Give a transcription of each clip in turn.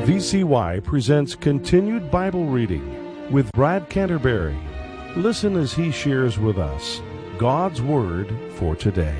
VCY presents Continued Bible Reading with Brad Canterbury. Listen as he shares with us God's Word for today.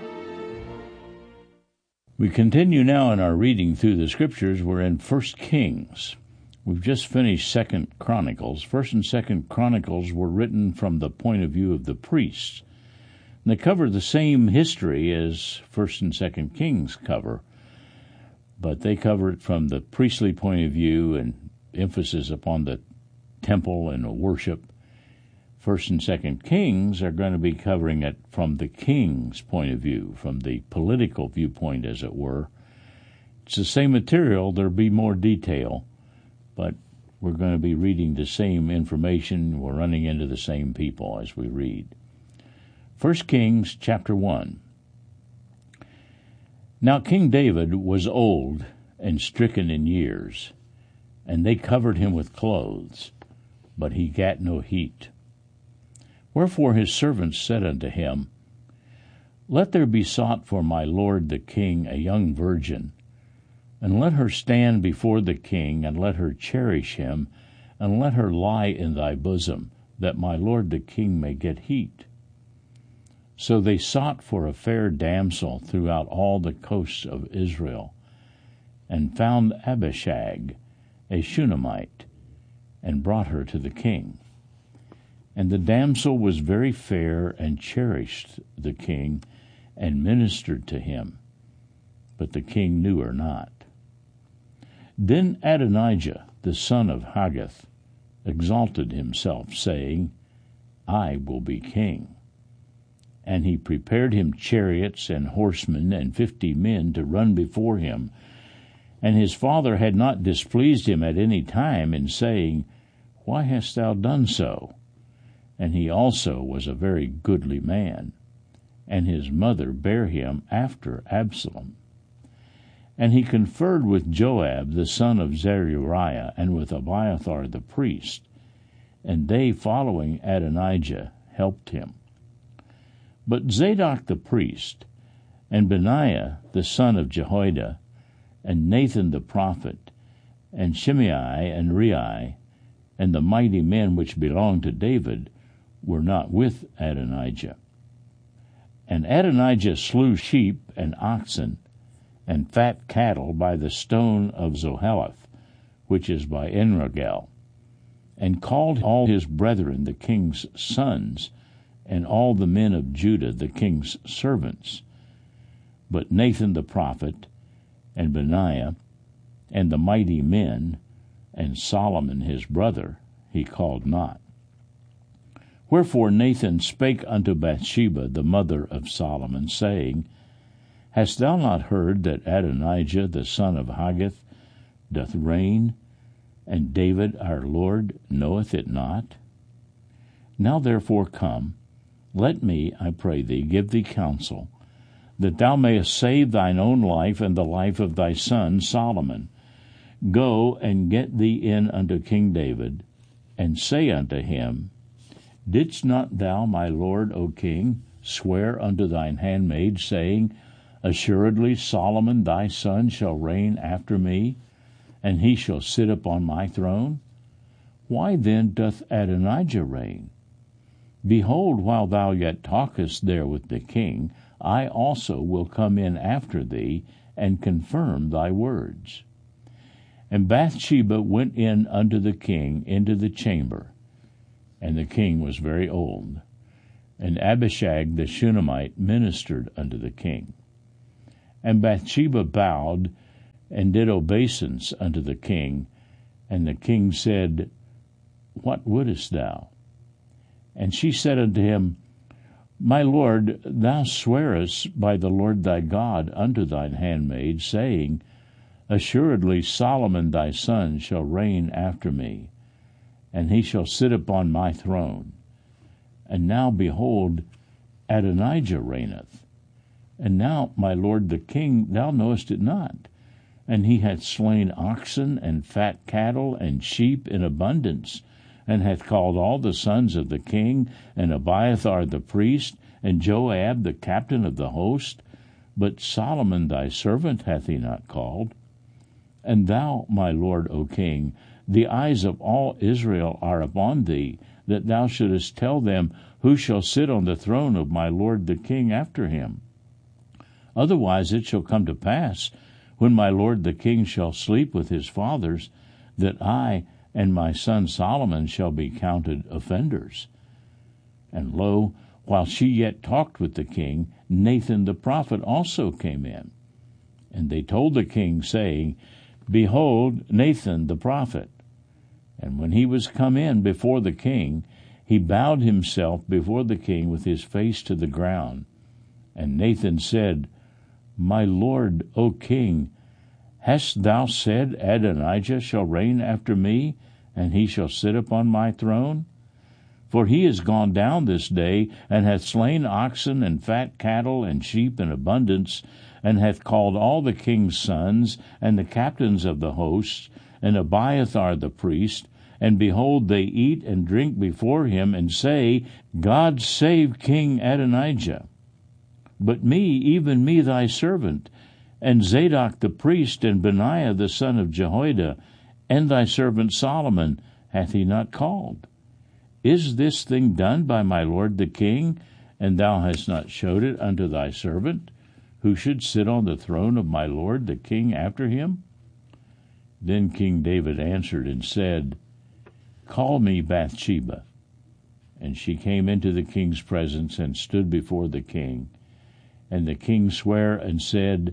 We continue now in our reading through the Scriptures. We're in 1 Kings. We've just finished 2 Chronicles. 1st and 2nd Chronicles were written from the point of view of the priests. And they cover the same history as 1st and 2nd Kings cover, but they cover it from the priestly point of view and emphasis upon the temple and the worship. 1st and 2nd Kings are going to be covering it from the king's point of view, from the political viewpoint, as it were. It's the same material. There'll be more detail, but we're going to be reading the same information. We're running into the same people as we read. 1 Kings chapter 1. Now King David was old and stricken in years, and they covered him with clothes, but he gat no heat. Wherefore his servants said unto him, Let there be sought for my lord the king a young virgin, and let her stand before the king, and let her cherish him, and let her lie in thy bosom, that my lord the king may get heat. So they sought for a fair damsel throughout all the coasts of Israel, and found Abishag, a Shunammite, and brought her to the king. And the damsel was very fair, and cherished the king, and ministered to him. But the king knew her not. Then Adonijah, the son of Haggith, exalted himself, saying, I will be king. And he prepared him chariots and horsemen and 50 men to run before him. And his father had not displeased him at any time in saying, Why hast thou done so? And he also was a very goodly man. And his mother bare him after Absalom. And he conferred with Joab the son of Zeruiah, and with Abiathar the priest. And they, following Adonijah, helped him. But Zadok the priest, and Benaiah the son of Jehoiada, and Nathan the prophet, and Shimei and Rei, and the mighty men which belonged to David, were not with Adonijah. And Adonijah slew sheep and oxen, and fat cattle by the stone of Zoheleth, which is by Enrogel, and called all his brethren the king's sons, and all the men of Judah the king's servants. But Nathan the prophet, and Benaiah, and the mighty men, and Solomon his brother, he called not. Wherefore Nathan spake unto Bathsheba the mother of Solomon, saying, Hast thou not heard that Adonijah the son of Haggith doth reign, and David our Lord knoweth it not? Now therefore come, let me, I pray thee, give thee counsel, that thou mayest save thine own life and the life of thy son Solomon. Go and get thee in unto King David, and say unto him, Didst not thou, my lord, O king, swear unto thine handmaid, saying, Assuredly Solomon thy son shall reign after me, and he shall sit upon my throne? Why then doth Adonijah reign? Behold, while thou yet talkest there with the king, I also will come in after thee, and confirm thy words. And Bathsheba went in unto the king into the chamber, and the king was very old. And Abishag the Shunammite ministered unto the king. And Bathsheba bowed, and did obeisance unto the king. And the king said, What wouldest thou? And she said unto him, My lord, thou swearest by the Lord thy God unto thine handmaid, saying, Assuredly Solomon thy son shall reign after me, and he shall sit upon my throne. And now, behold, Adonijah reigneth. And now, my lord the king, thou knowest it not. And he hath slain oxen and fat cattle and sheep in abundance, and hath called all the sons of the king, and Abiathar the priest, and Joab the captain of the host. But Solomon thy servant hath he not called. And thou, my lord, O king, the eyes of all Israel are upon thee, that thou shouldest tell them who shall sit on the throne of my lord the king after him. Otherwise it shall come to pass, when my lord the king shall sleep with his fathers, that I and my son Solomon shall be counted offenders. And lo, while she yet talked with the king, Nathan the prophet also came in. And they told the king, saying, Behold, Nathan the prophet. And when he was come in before the king, he bowed himself before the king with his face to the ground. And Nathan said, My lord, O king, hast thou said, Adonijah shall reign after me, and he shall sit upon my throne? For he is gone down this day, and hath slain oxen and fat cattle and sheep in abundance, and hath called all the king's sons, and the captains of the hosts, and Abiathar the priest, and behold, they eat and drink before him, and say, God save King Adonijah. But me, even me thy servant, and Zadok the priest, and Benaiah the son of Jehoiada, and thy servant Solomon, hath he not called? Is this thing done by my lord the king, and thou hast not showed it unto thy servant, who should sit on the throne of my lord the king after him? Then King David answered and said, Call me Bathsheba. And she came into the king's presence, and stood before the king. And the king sware and said,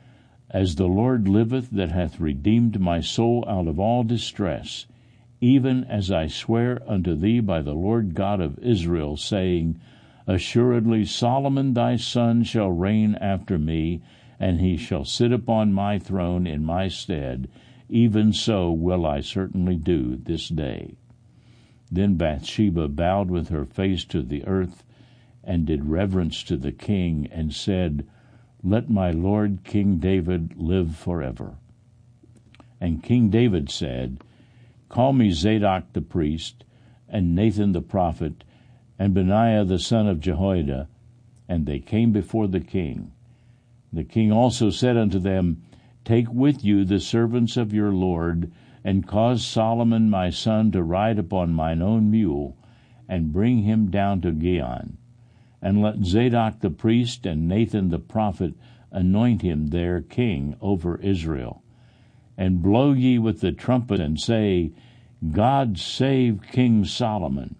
As the Lord liveth, that hath redeemed my soul out of all distress, even as I swear unto thee by the Lord God of Israel, saying, Assuredly Solomon thy son shall reign after me, and he shall sit upon my throne in my stead, even so will I certainly do this day. Then Bathsheba bowed with her face to the earth, and did reverence to the king, and said, Let my lord King David live forever. And King David said, Call me Zadok the priest, and Nathan the prophet, and Benaiah the son of Jehoiada. And they came before the king. The king also said unto them, Take with you the servants of your lord, and cause Solomon my son to ride upon mine own mule, and bring him down to Gihon. And let Zadok the priest and Nathan the prophet anoint him there king over Israel. And blow ye with the trumpet, and say, God save King Solomon.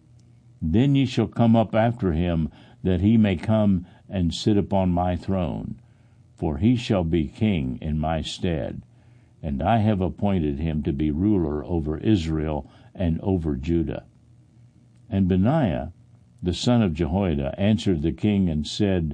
Then ye shall come up after him, that he may come and sit upon my throne. For he shall be king in my stead, and I have appointed him to be ruler over Israel and over Judah. And Benaiah, the son of Jehoiada, answered the king and said,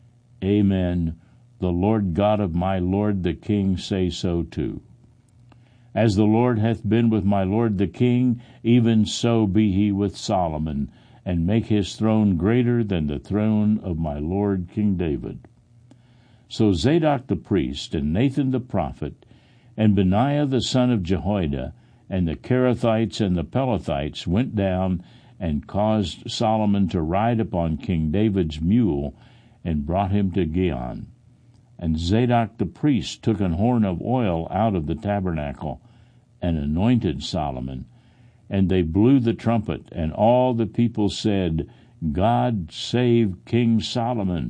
Amen. The Lord God of my lord the king say so too. As the Lord hath been with my lord the king, even so be he with Solomon, and make his throne greater than the throne of my lord King David. So Zadok the priest, and Nathan the prophet, and Benaiah the son of Jehoiada, and the Kerethites and the Pelethites went down, and caused Solomon to ride upon King David's mule, and brought him to Gihon. And Zadok the priest took an horn of oil out of the tabernacle, and anointed Solomon. And they blew the trumpet, and all the people said, God save King Solomon.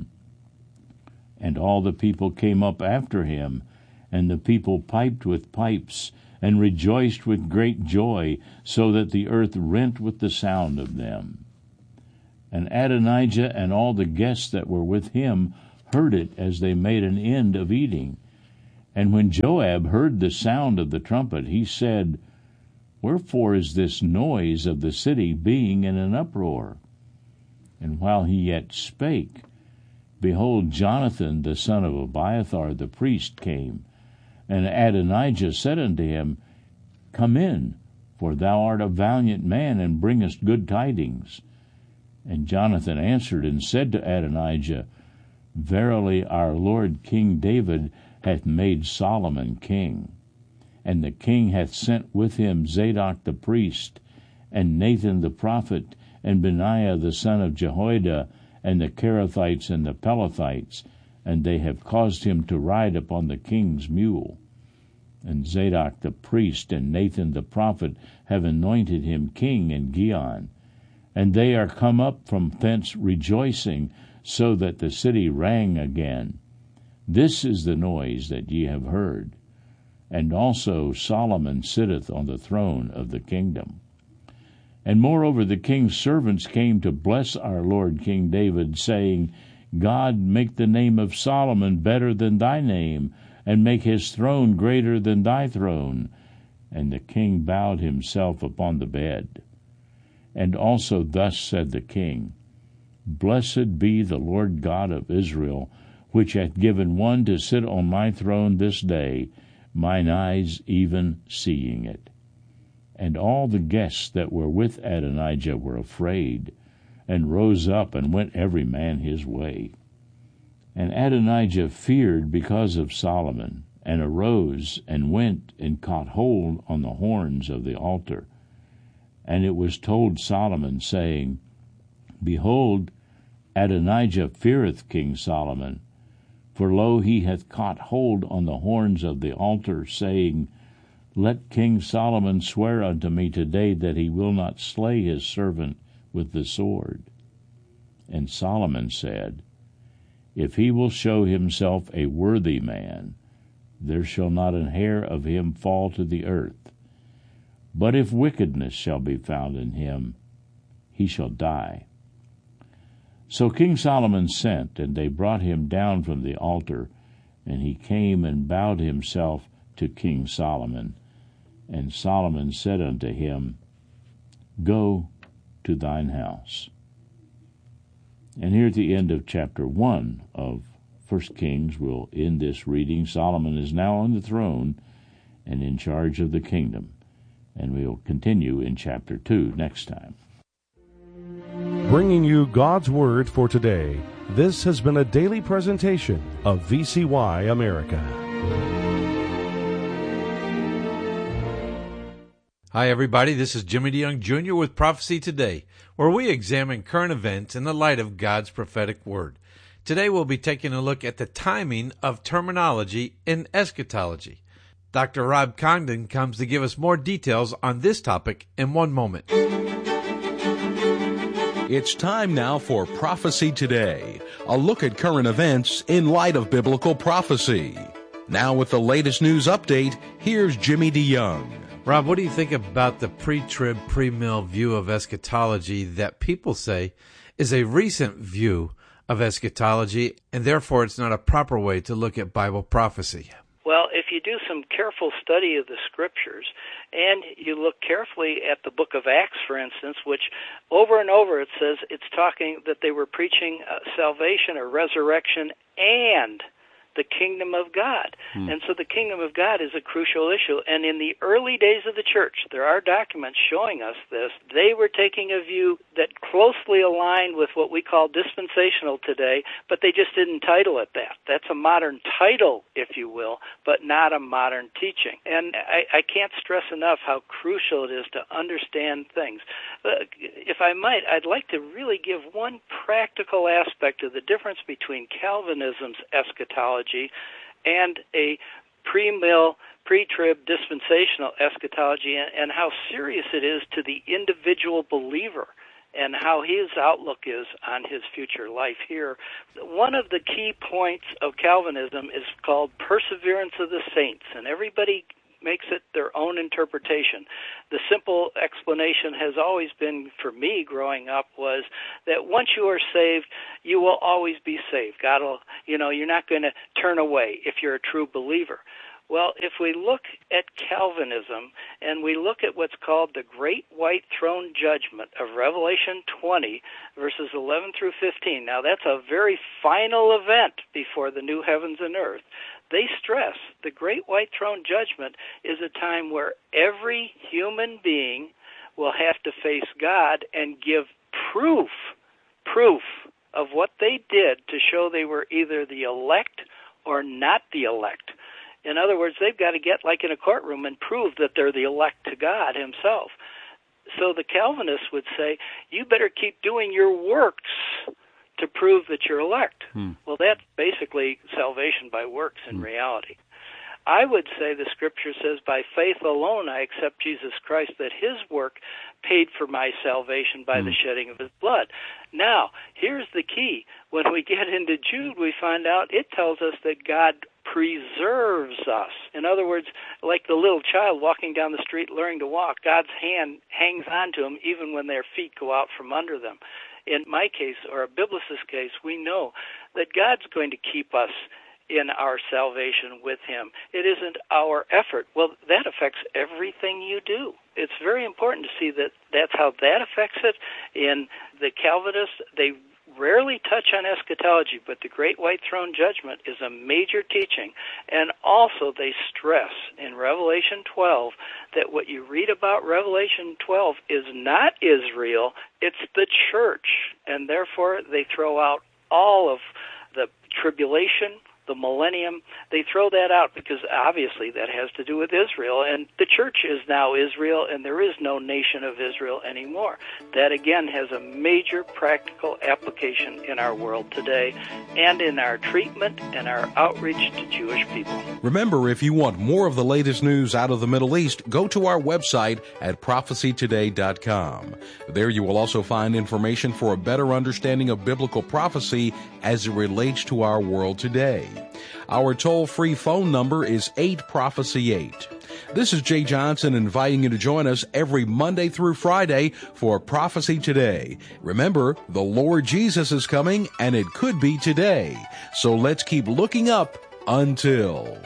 And all the people came up after him, and the people piped with pipes, and rejoiced with great joy, so that the earth rent with the sound of them. And Adonijah and all the guests that were with him heard it as they made an end of eating. And when Joab heard the sound of the trumpet, he said, Wherefore is this noise of the city being in an uproar? And while he yet spake, behold, Jonathan the son of Abiathar the priest came. And Adonijah said unto him, Come in, for thou art a valiant man, and bringest good tidings. And Jonathan answered and said to Adonijah, Verily our Lord King David hath made Solomon king. And the king hath sent with him Zadok the priest, and Nathan the prophet, and Benaiah the son of Jehoiada, and the Kerethites and the Pelethites, and they have caused him to ride upon the king's mule. And Zadok the priest and Nathan the prophet have anointed him king in Gihon. And they are come up from thence rejoicing, so that the city rang again. This is the noise that ye have heard. And also Solomon sitteth on the throne of the kingdom. And moreover the king's servants came to bless our Lord King David, saying, God make the name of Solomon better than thy name, and make his throne greater than thy throne. And the king bowed himself upon the bed. And also thus said the king, Blessed be the Lord God of Israel, which hath given one to sit on my throne this day, mine eyes even seeing it. And all the guests that were with Adonijah were afraid, and rose up and went every man his way. And Adonijah feared because of Solomon, and arose and went and caught hold on the horns of the altar. And it was told Solomon, saying, Behold, Adonijah feareth King Solomon, for lo, he hath caught hold on the horns of the altar, saying, Let King Solomon swear unto me today that he will not slay his servant with the sword. And Solomon said, If he will show himself a worthy man, there shall not an hair of him fall to the earth. But if wickedness shall be found in him, he shall die. So King Solomon sent, and they brought him down from the altar, and he came and bowed himself to King Solomon. And Solomon said unto him, Go to thine house. And here at the end of chapter 1 of 1 Kings, we'll end this reading. Solomon is now on the throne and in charge of the kingdom. And we'll continue in chapter 2 next time. Bringing you God's Word for today, this has been a daily presentation of VCY America. Hi, everybody. This is Jimmy DeYoung Jr. with Prophecy Today, where we examine current events in the light of God's prophetic word. Today, we'll be taking a look at the timing of terminology in eschatology. Dr. Rob Congdon comes to give us more details on this topic in one moment. It's time now for Prophecy Today, a look at current events in light of biblical prophecy. Now with the latest news update, here's Jimmy DeYoung. Rob, what do you think about the pre-trib, pre-mill view of eschatology that people say is a recent view of eschatology, and therefore it's not a proper way to look at Bible prophecy? Well, if you do some careful study of the Scriptures, and you look carefully at the book of Acts, for instance, which over and over it says it's talking that they were preaching salvation or resurrection and the kingdom of God. And so the kingdom of God is a crucial issue. And in the early days of the church, there are documents showing us this. They were taking a view that closely aligned with what we call dispensational today, but they just didn't title it that. That's a modern title, if you will, but not a modern teaching. And I can't stress enough how crucial it is to understand things. If I might, I'd like to really give one practical aspect of the difference between Calvinism's eschatology and a pre-mill, pre-trib dispensational eschatology, and how serious it is to the individual believer and how his outlook is on his future life here. One of the key points of Calvinism is called perseverance of the saints, and everybody makes it their own interpretation. The simple explanation has always been, for me growing up, was that once you are saved, you will always be saved. God will, you're not going to turn away if you're a true believer. Well, if we look at Calvinism and we look at what's called the Great White Throne Judgment of Revelation 20, verses 11 through 15, now that's a very final event before the new heavens and earth. They stress the Great White Throne Judgment is a time where every human being will have to face God and give proof of what they did to show they were either the elect or not the elect. In other words, they've got to get like in a courtroom and prove that they're the elect to God himself. So the Calvinists would say, you better keep doing your works to prove that you're elect. Well, that's basically salvation by works in reality. I would say the Scripture says, by faith alone I accept Jesus Christ, that his work paid for my salvation by the shedding of his blood. Now, here's the key. When we get into Jude, we find out it tells us that God preserves us. In other words, like the little child walking down the street learning to walk, God's hand hangs on to them even when their feet go out from under them. In my case, or a biblicist case, we know that God's going to keep us in our salvation with him. It isn't our effort. Well, that affects everything you do. It's very important to see that that's how that affects it. In the Calvinists, they rarely touch on eschatology, but the Great White Throne Judgment is a major teaching. And also they stress in Revelation 12 that what you read about Revelation 12 is not Israel, it's the church. And therefore they throw out all of the tribulation, the millennium. They throw that out because obviously that has to do with Israel, and the church is now Israel, and there is no nation of Israel anymore. That again has a major practical application in our world today and in our treatment and our outreach to Jewish people. Remember, if you want more of the latest news out of the Middle East, go to our website at prophecytoday.com. There you will also find information for a better understanding of biblical prophecy as it relates to our world today. Our toll-free phone number is 8-PROPHECY-8. This is Jay Johnson inviting you to join us every Monday through Friday for Prophecy Today. Remember, the Lord Jesus is coming, and it could be today. So let's keep looking up until...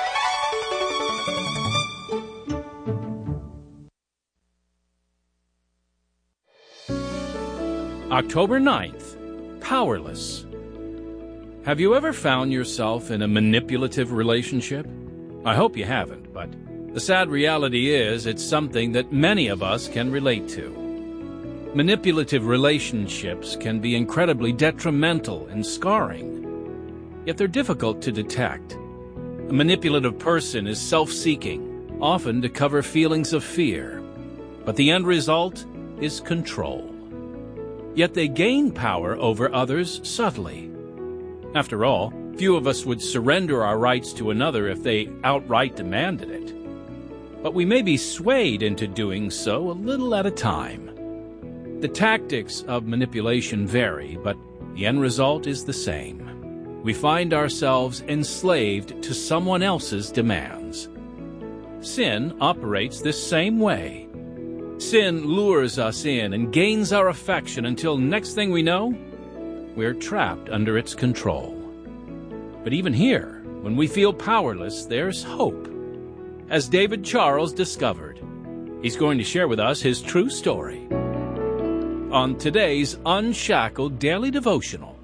October 9th, Powerless. Have you ever found yourself in a manipulative relationship? I hope you haven't, but the sad reality is it's something that many of us can relate to. Manipulative relationships can be incredibly detrimental and scarring, yet they're difficult to detect. A manipulative person is self-seeking, often to cover feelings of fear, but the end result is control. Yet they gain power over others subtly. After all, few of us would surrender our rights to another if they outright demanded it. But we may be swayed into doing so a little at a time. The tactics of manipulation vary, but the end result is the same. We find ourselves enslaved to someone else's demands. Sin operates this same way. Sin lures us in and gains our affection until next thing we know, we're trapped under its control. But even here, when we feel powerless, there's hope. As David Charles discovered, he's going to share with us his true story on today's Unshackled Daily Devotional.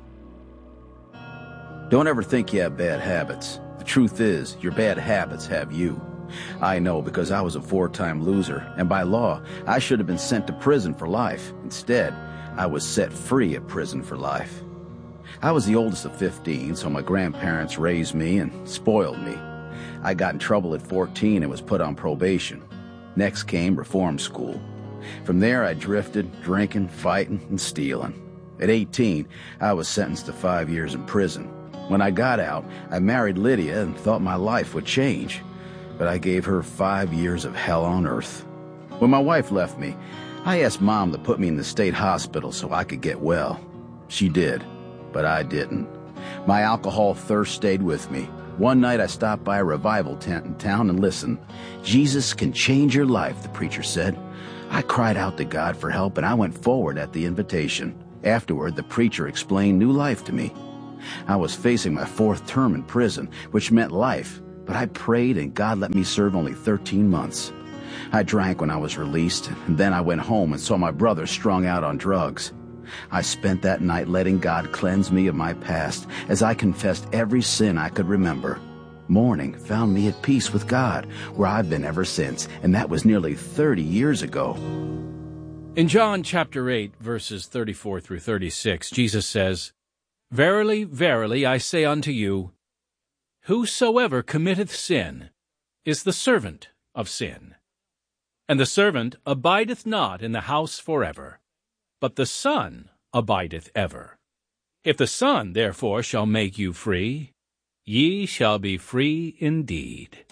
Don't ever think you have bad habits. The truth is, your bad habits have you. I know because I was a 4-time loser, and by law, I should have been sent to prison for life. Instead, I was set free at prison for life. I was the oldest of 15, so my grandparents raised me and spoiled me. I got in trouble at 14 and was put on probation. Next came reform school. From there, I drifted, drinking, fighting, and stealing. At 18, I was sentenced to 5 years in prison. When I got out, I married Lydia and thought my life would change. But I gave her 5 years of hell on earth. When my wife left me, I asked Mom to put me in the state hospital so I could get well. She did, but I didn't. My alcohol thirst stayed with me. One night I stopped by a revival tent in town and listened. Jesus can change your life, the preacher said. I cried out to God for help and I went forward at the invitation. Afterward, the preacher explained new life to me. I was facing my 4th term in prison, which meant life, but I prayed and God let me serve only 13 months. I drank when I was released, and then I went home and saw my brother strung out on drugs. I spent that night letting God cleanse me of my past as I confessed every sin I could remember. Morning found me at peace with God, where I've been ever since, and that was nearly 30 years ago. In John chapter 8, verses 34 through 36, Jesus says, Verily, verily, I say unto you, whosoever committeth sin is the servant of sin. And the servant abideth not in the house forever, but the Son abideth ever. If the Son therefore shall make you free, ye shall be free indeed.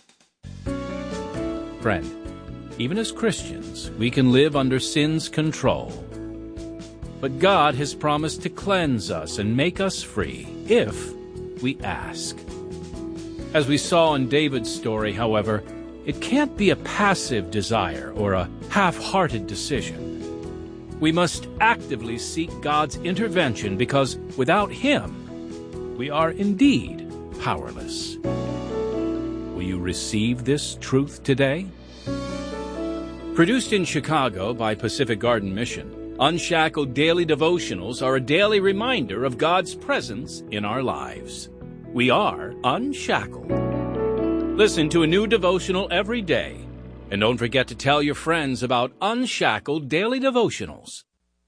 Friend, even as Christians, we can live under sin's control. But God has promised to cleanse us and make us free if we ask. As we saw in David's story, however, it can't be a passive desire or a half-hearted decision. We must actively seek God's intervention because without Him, we are indeed powerless. Will you receive this truth today? Produced in Chicago by Pacific Garden Mission, Unshackled Daily Devotionals are a daily reminder of God's presence in our lives. We are unshackled. Listen to a new devotional every day. And don't forget to tell your friends about Unshackled Daily Devotionals.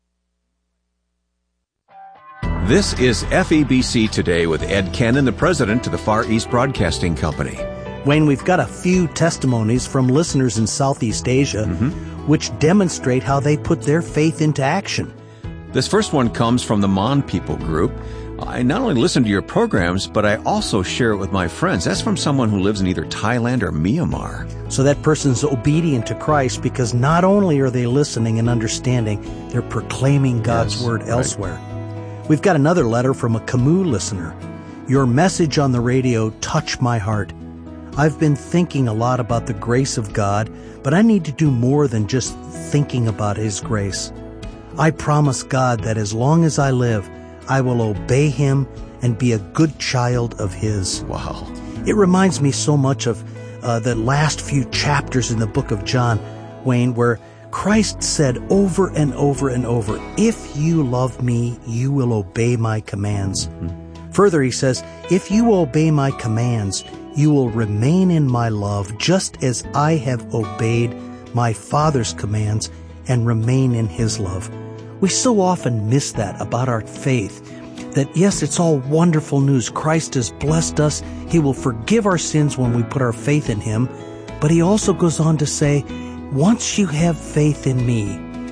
This is FEBC Today with Ed Cannon, the president of the Far East Broadcasting Company. Wayne, we've got a few testimonies from listeners in Southeast Asia which demonstrate how they put their faith into action. This first one comes from the Mon People group. I not only listen to your programs, but I also share it with my friends. That's from someone who lives in either Thailand or Myanmar. So that person's obedient to Christ because not only are they listening and understanding, they're proclaiming God's word elsewhere. We've got another letter from a Camus listener. Your message on the radio touched my heart. I've been thinking a lot about the grace of God, but I need to do more than just thinking about His grace. I promise God that as long as I live, I will obey Him and be a good child of His. Wow. It reminds me so much of the last few chapters in the book of John, Wayne, where Christ said over and over and over, if you love me, you will obey my commands. Further, He says, if you obey my commands, you will remain in my love just as I have obeyed my Father's commands and remain in His love. We so often miss that about our faith, that yes, it's all wonderful news. Christ has blessed us. He will forgive our sins when we put our faith in Him. But He also goes on to say, once you have faith in me,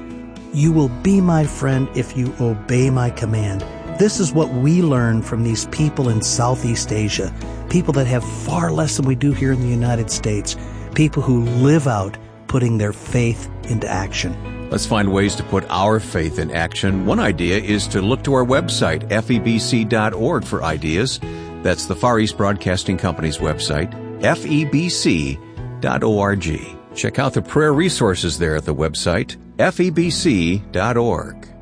you will be my friend if you obey my command. This is what we learn from these people in Southeast Asia, people that have far less than we do here in the United States, people who live out putting their faith into action. Let's find ways to put our faith in action. One idea is to look to our website, febc.org, for ideas. That's the Far East Broadcasting Company's website, febc.org. Check out the prayer resources there at the website, febc.org.